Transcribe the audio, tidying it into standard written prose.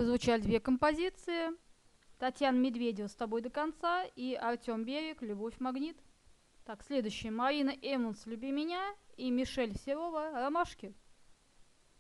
Прозвучали две композиции. Татьяна Медведева «С тобой до конца» и Артем Берег «Любовь магнит». Так, следующие. Марина Эммонс «Люби меня» и Мишель Серова «Ромашки».